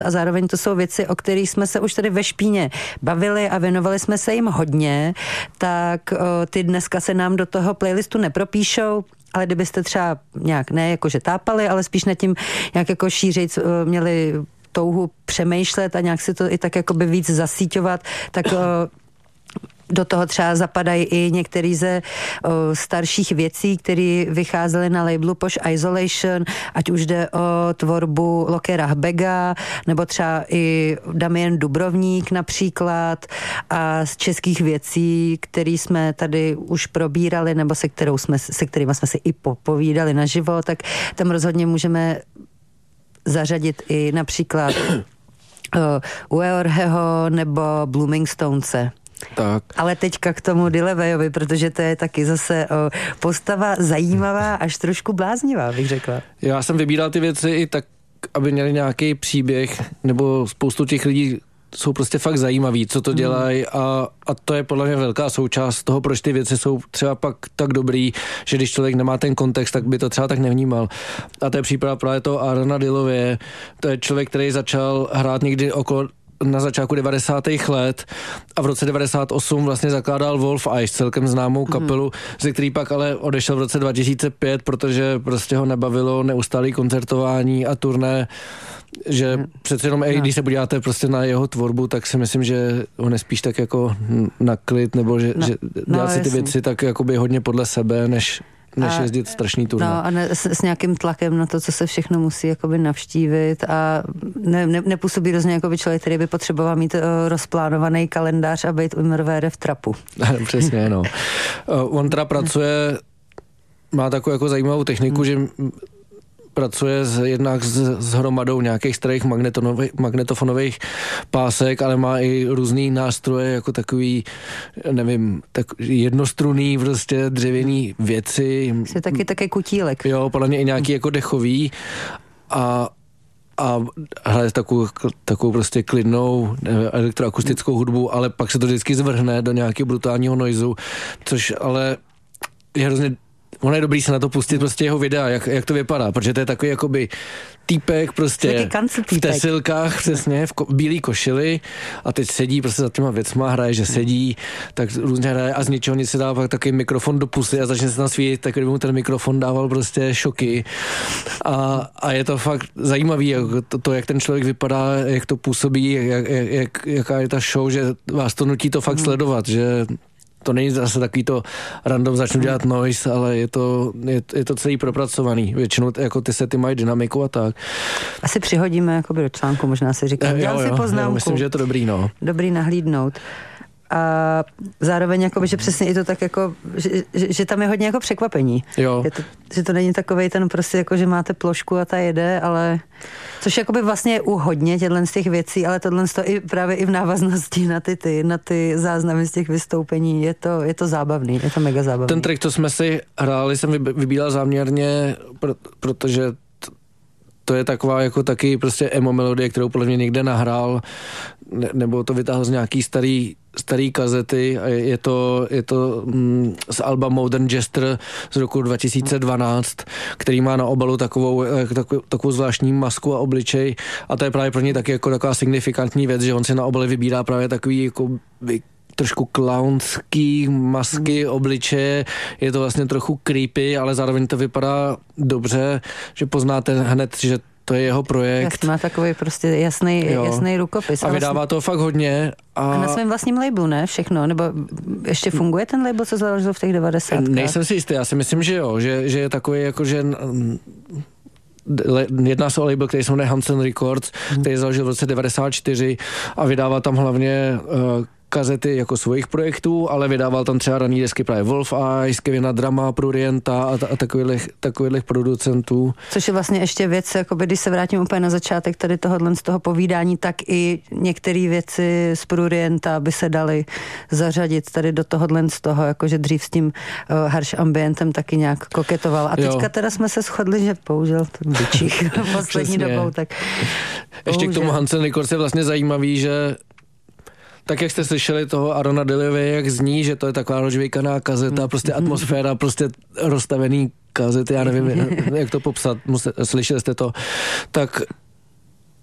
A zároveň to jsou věci, o kterých jsme se už tady ve Špíně bavili a věnovali jsme se jim hodně, tak ty dneska se nám do toho playlistu nepropíšou, ale kdybyste třeba nějak ne jakože tápali, ale spíš nad tím nějak jako šířejc měli touhu přemýšlet a nějak si to i tak jakoby víc zasíťovat, tak do toho třeba zapadají i některé ze starších věcí, které vycházely na labelu Posh Isolation, ať už jde o tvorbu Loke Rahbega, nebo třeba i Damien Dubrovník například, a z českých věcí, které jsme tady už probírali, nebo se kterými jsme si i popovídali naživo, tak tam rozhodně můžeme zařadit i například Ueorheho nebo Blooming Stonese. Tak. Ale teďka k tomu Dilevejovi, protože to je taky zase postava zajímavá, až trošku bláznivá, bych řekla. Já jsem vybíral ty věci i tak, aby měli nějaký příběh, nebo spoustu těch lidí jsou prostě fakt zajímaví, co to dělají a to je podle mě velká součást toho, proč ty věci jsou třeba pak tak dobrý, že když člověk nemá ten kontext, tak by to třeba tak nevnímal. A to je příprava právě toho Aarona Dilově. To je člověk, který začal hrát někdy na začátku 90. let a v roce 98 vlastně zakládal Wolf Eyes, celkem známou kapelu, ze který pak ale odešel v roce 2005, protože prostě ho nebavilo neustálý koncertování a turné, že přece jenom, když se podíváte prostě na jeho tvorbu, tak si myslím, že on je spíš tak jako na klid, nebo že dělat si ty věci tak jakoby hodně podle sebe, než jezdit strašný turné. No a s nějakým tlakem na to, co se všechno musí jakoby navštívit a nepůsobí rozhodně jakoby člověk, který by potřeboval mít rozplánovaný kalendář a být umrvére v trapu. Přesně, no. On teda má takovou jako zajímavou techniku, že pracuje jednak s hromadou nějakých starých magnetofonových pásek, ale má i různý nástroje, jako takový, nevím, jednostrunný prostě dřevěný věci. Je taky kutílek. Jo, podle mě i nějaký jako dechový a hraje takovou prostě klidnou elektroakustickou hudbu, ale pak se to vždycky zvrhne do nějakého brutálního noizu, což ale je hrozně. Ono je dobrý se na to pustit prostě jeho videa, jak to vypadá, protože to je takový jakoby týpek prostě v tesilkách, přesně, v bílý košili a teď sedí prostě za těma věcma, hraje, že sedí, tak různě hraje a z ničeho nic se dá pak takový mikrofon do pusy a začne se tam svítit, tak kdyby mu ten mikrofon dával prostě šoky a je to fakt zajímavý, to, jak ten člověk vypadá, jak to působí, jaká je ta show, že vás to nutí to fakt sledovat, že to není zase takový to random začnu dělat noise, ale je to celý propracovaný. Většinou jako ty sety mají dynamiku a tak. Asi přihodíme jakoby do článku, možná si říkám. Dělám si poznámku. Myslím, že je to dobrý, no. Dobrý nahlídnout. A zároveň jakoby, že přesně i to tak jako, že tam je hodně jako překvapení. Jo. Že to není takovej ten prostě jako, že máte plošku a ta jede, ale což jakoby vlastně je u hodně těchto z těch věcí, ale tohle i právě i v návaznosti na ty záznamy z těch vystoupení je to zábavný, je to mega zábavný. Ten track, co jsme si hráli, jsem vybíral záměrně, protože to je taková jako taky prostě emo melodie, kterou podle mě někde nahrál, nebo to vytáhl z nějaký starý kazety a je to z alba Modern Jester z roku 2012, který má na obalu takovou zvláštní masku a obličej a to je právě pro něj taky jako taková signifikantní věc, že on si na obale vybírá právě takový jako trošku clownský masky, obličeje, je to vlastně trochu creepy, ale zároveň to vypadá dobře, že poznáte hned, že to je jeho projekt. Má takový prostě jasný rukopis. A vydává to fakt hodně. A na svém vlastním labelu, ne? Všechno? Nebo ještě funguje ten label, co založil v těch 90? Nejsem si jistý, já si myslím, že jo, že je takový jako, že jedná se o label, který se jmenuje Hansen Records, který založil v roce 94 a vydává tam hlavně kazety jako svojich projektů, ale vydával tam třeba raný desky právě Wolf Eyes, Kevina Drama, Prurienta a takových producentů. Což je vlastně ještě věc, jakoby, když se vrátím úplně na začátek tady z toho povídání, tak i některé věci z Prurienta by se daly zařadit tady do z toho, jakože dřív s tím harsh ambientem taky nějak koketoval. A teďka teda jsme se shodli, že použil ten bičích poslední dobou, tak ještě k tomu Hansen Records je vlastně zajímavý, že tak jak jste slyšeli toho Aarona Dilové, jak zní, že to je taková rozžvejkaná kazeta, prostě atmosféra, prostě rozstavený kazety, já nevím, jak to popsat, slyšeli jste to, tak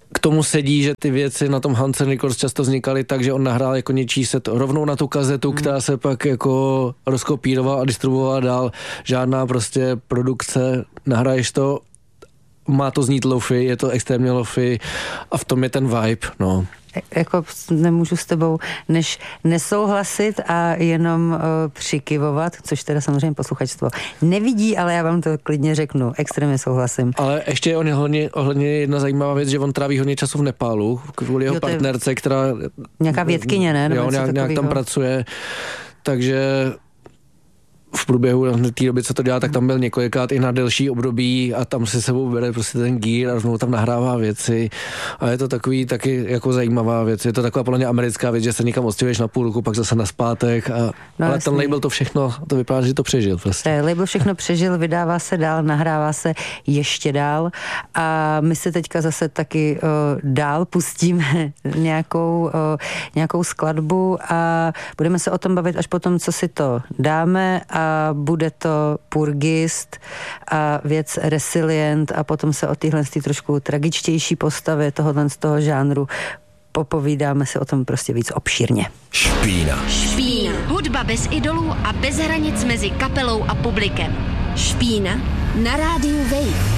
k tomu sedí, že ty věci na tom Hans Records často vznikaly tak, že on nahrál jako něčí set rovnou na tu kazetu, která se pak jako rozkopírovala a distribuovala dál. Žádná prostě produkce, nahraješ to, má to znít lofi, je to extrémně lofi a v tom je ten vibe, no. Jako nemůžu s tebou než nesouhlasit a jenom přikyvovat, což teda samozřejmě posluchačstvo nevidí, ale já vám to klidně řeknu, extrémně souhlasím. Ale ještě on je ohledně jedna zajímavá věc, že on tráví hodně času v Nepálu, kvůli jeho partnerce, která... Nějaká vědkyně, ne? Jo, nějak tam pracuje, takže... v průběhu té doby, co to dělá, tak tam byl několikrát i na delší období a tam si sebou bere prostě ten gear a rovnou tam nahrává věci a je to takový taky jako zajímavá věc. Je to taková podle mě americká věc, že se někam odstěhuješ na půl roku, pak zase naspátek a ale ten label to všechno, to vypadá, že to přežil prostě. Label všechno přežil, vydává se dál, nahrává se ještě dál a my se teďka zase taky dál pustíme nějakou skladbu a budeme se o tom bavit až potom, co si to dáme a bude to Purgist a věc Resilient a potom se o téhle trošku tragičtější postavě tohohle z toho žánru popovídáme si o tom prostě víc obšírně. Špína. Hudba bez idolů a bez hranic mezi kapelou a publikem. Špína na rádiu Wave.